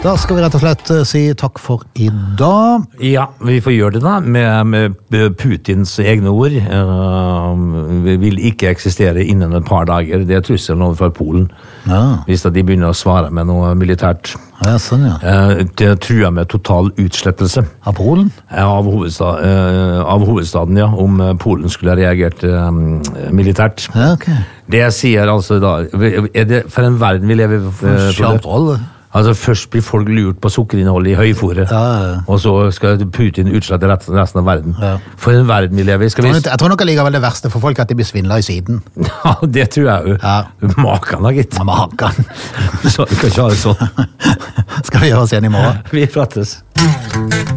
Da skal vi rett og slett si takk for I dag. Ja, vi får gjøre det da, med Putins egne ord. Vi vil ikke eksistere innen et par dager. Det trusselen overfor Polen. Ja. Hvis de begynner å svare med noe militært. Ja, sånn, ja. Det truer med total utslettelse. Av Polen? Av hovedstaden, ja. Om Polen skulle ha reagert militært. Ja, ok. Det sier altså da, er det for en verden vi lever Kjapt rolle. Altså først blir folk lurt på sukkerinnhold I høyfôret, og så skal Putin utslette resten av verden. Ja. For en verden vi lever I. Jeg tror nok allikevel det verste for folk at de blir svindlet I siden. Ja, det tror jeg jo. Ja. Makan da, gitt. Ja, makan. Så vi kan ikke ha det sånn. Skal vi gjøre oss igjen I morgen? Vi prates.